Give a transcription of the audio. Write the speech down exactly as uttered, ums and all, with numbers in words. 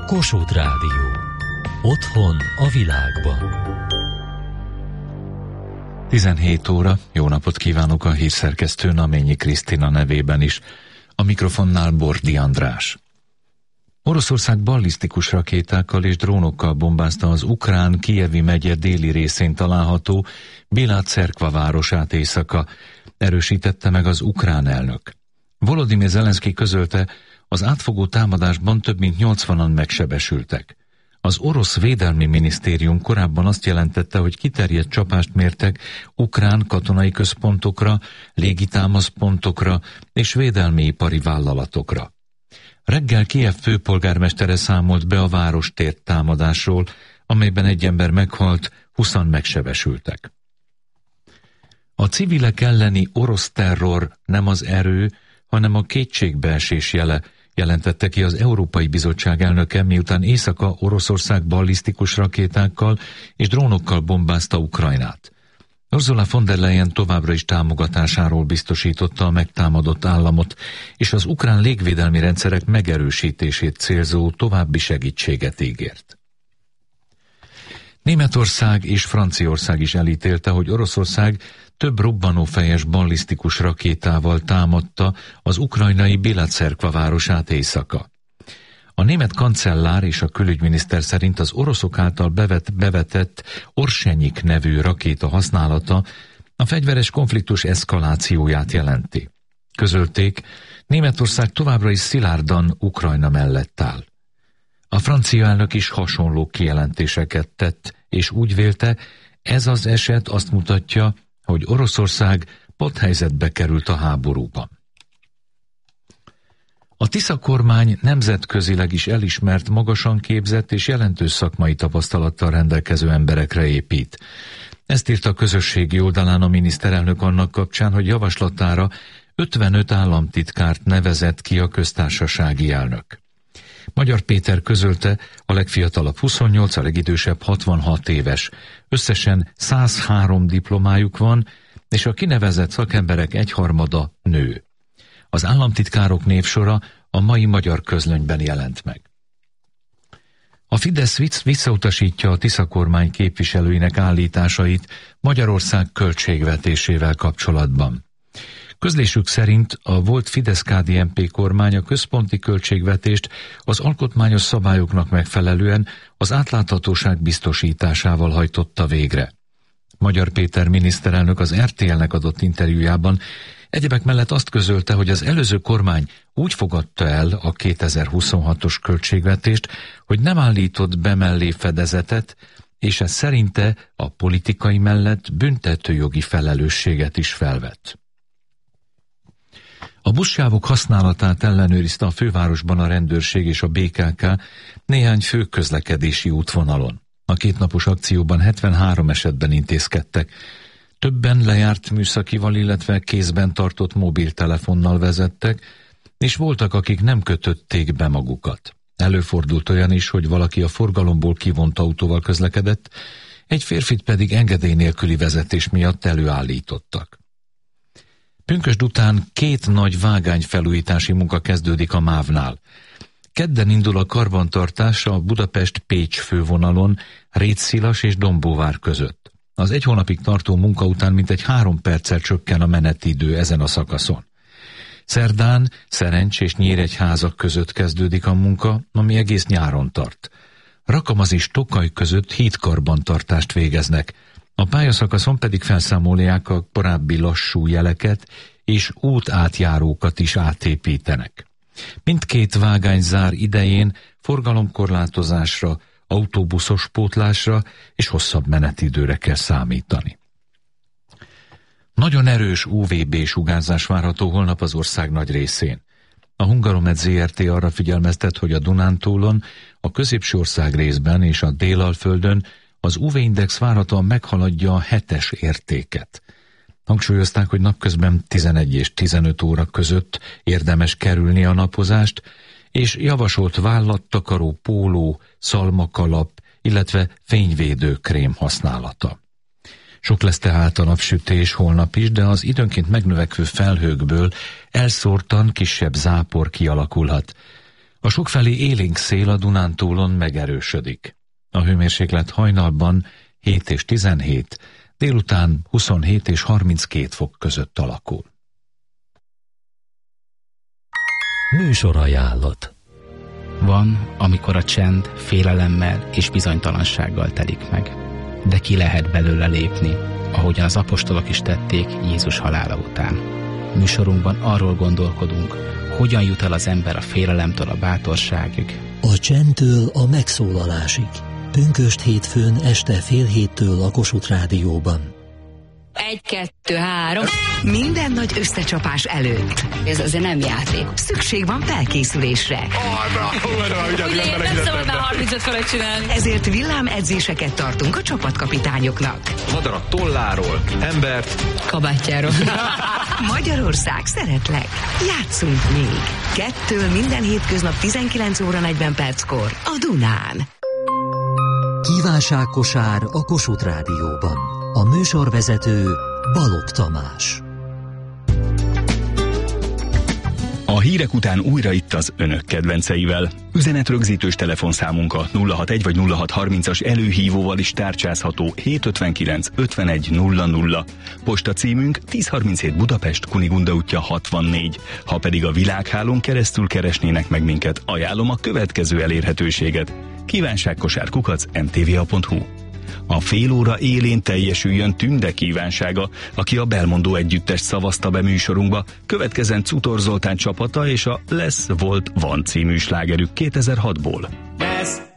Kossuth Rádió. Otthon a világban. tizenhét óra, jó napot kívánok a hírszerkesztő Naményi Krisztina nevében is. A mikrofonnál Bordi András. Oroszország ballisztikus rakétákkal és drónokkal bombázta az ukrán Kijevi megye déli részén található Bilá-Cerkva városát éjszaka, erősítette meg az ukrán elnök. Volodymyr Zelenszky közölte, az átfogó támadásban több mint nyolcvanan megsebesültek. Az orosz védelmi minisztérium korábban azt jelentette, hogy kiterjedt csapást mértek ukrán katonai központokra, légitámaszpontokra és védelmi ipari vállalatokra. Reggel Kijev főpolgármestere számolt be a város tért támadásról, amelyben egy ember meghalt, húszan megsebesültek. A civilek elleni orosz terror nem az erő, hanem a kétségbeesés jele, jelentette ki az Európai Bizottság elnöke, miután éjszaka Oroszország ballisztikus rakétákkal és drónokkal bombázta Ukrajnát. Ursula von der Leyen továbbra is támogatásáról biztosította a megtámadott államot, és az ukrán légvédelmi rendszerek megerősítését célzó további segítséget ígért. Németország és Franciaország is elítélte, hogy Oroszország több robbanófejes ballisztikus rakétával támadta az ukrajnai Bilá-Cerkva városát éjszaka. A német kancellár és a külügyminiszter szerint az oroszok által bevet, bevetett Orsenyik nevű rakéta használata a fegyveres konfliktus eszkalációját jelenti. Közölték, Németország továbbra is szilárdan Ukrajna mellett áll. A francia elnök is hasonló kijelentéseket tett, és úgy vélte, ez az eset azt mutatja, hogy Oroszország patthelyzetbe került a háborúban. A Tisza kormány nemzetközileg is elismert, magasan képzett és jelentős szakmai tapasztalattal rendelkező emberekre épít. Ezt írta a közösségi oldalán a miniszterelnök annak kapcsán, hogy javaslatára ötvenöt államtitkárt nevezett ki a köztársasági elnök. Magyar Péter közölte, a legfiatalabb huszonnyolc, a legidősebb hatvanhat éves. Összesen száz három diplomájuk van, és a kinevezett szakemberek egyharmada nő. Az államtitkárok névsora a mai Magyar Közlönyben jelent meg. A Fidesz visszautasítja a Tisza kormány képviselőinek állításait Magyarország költségvetésével kapcsolatban. Közlésük szerint a volt Fidesz-ká dé en pé kormány a központi költségvetést az alkotmányos szabályoknak megfelelően az átláthatóság biztosításával hajtotta végre. Magyar Péter miniszterelnök az er té el-nek adott interjújában egyebek mellett azt közölte, hogy az előző kormány úgy fogadta el a kétezer-huszonhatos költségvetést, hogy nem állított be mellé fedezetet, és ez szerinte a politikai mellett büntetőjogi felelősséget is felvett. A buszsávok használatát ellenőrizte a fővárosban a rendőrség és a bé ká ká néhány fő közlekedési útvonalon. A kétnapos akcióban hetvenhárom esetben intézkedtek. Többen lejárt műszakival, illetve kézben tartott mobiltelefonnal vezettek, és voltak, akik nem kötötték be magukat. Előfordult olyan is, hogy valaki a forgalomból kivont autóval közlekedett, egy férfit pedig engedély nélküli vezetés miatt előállítottak. Pünkösd után két nagy vágányfelújítási munka kezdődik a mávnál. Kedden indul a karbantartás a Budapest-Pécs fővonalon, Rétszilas és Dombóvár között. Az egy hónapig tartó munka után mintegy három perccel csökken a menetidő ezen a szakaszon. Szerdán Szerencs és Nyíregyháza között kezdődik a munka, ami egész nyáron tart. Rakamaz és Tokaj között hídkarbantartást végeznek, a pályaszakaszon pedig felszámolják a korábbi lassú jeleket, és útátjárókat is átépítenek. Mindkét vágányzár idején forgalomkorlátozásra, autóbuszos pótlásra és hosszabb menetidőre kell számítani. Nagyon erős u vé bé sugárzás várható holnap az ország nagy részén. A Hungaromed zé er té arra figyelmeztet, hogy a Dunántúlon, a középső ország részben és a Délalföldön az u vé-index várhatóan meghaladja a hetes értéket. Hangsúlyozták, hogy napközben tizenegy és tizenöt óra között érdemes kerülni a napozást, és javasolt vállattakaró, póló, szalmakalap, illetve fényvédő krém használata. Sok lesz tehát a napsütés holnap is, de az időnként megnövekvő felhőkből elszórtan kisebb zápor kialakulhat. A sokfelé élénk szél a Dunántúlon megerősödik. A hőmérséklet hajnalban hét és tizenhét, délután huszonhét és harminckét fok között alakul. Műsorajánlat. Van, amikor a csend félelemmel és bizonytalansággal telik meg, de ki lehet belőle lépni, ahogyan az apostolok is tették Jézus halála után. Műsorunkban arról gondolkodunk, hogyan jut el az ember a félelemtől a bátorságig. A csendtől a megszólalásig. Pünkösd hétfőn este fél héttől a Kossuth Rádióban. Egy, kettő, három. Minden nagy összecsapás előtt. Ez azért nem játék. Szükség van felkészülésre. Ugye én nem szabad már harmincöt felett csinálni. Ezért villámedzéseket tartunk a csapatkapitányoknak. Madarat tolláról, embert kabátjáról. Magyarország, szeretlek. Játszunk még. Kettől minden hétköznap tizenkilenc óra negyven perckor a Dunán. Kívánságkosár a Kossuth Rádióban. A műsorvezető Balogh Tamás. A hírek után újra itt az önök kedvenceivel. Üzenetrögzítős telefonszámunkat nulla hatvanegy vagy nulla hatszázharmincas előhívóval is tárcsázható hétszázötvenkilenc ötvenegy nulla nulla. Posta címünk tízszázharminchét Budapest, Kunigunda útja hatvannégy. Ha pedig a világhálón keresztül keresnének meg minket, ajánlom a következő elérhetőséget. Kívánságkosár kukac em té vé á pont hú. A fél óra élén teljesüljön Tünde kívánsága, aki a Belmondó együttest szavazta be műsorunkba, következzen Cutor Zoltán csapata és a Lesz, Volt, Van című slágerük kétezer-hatból. Lesz,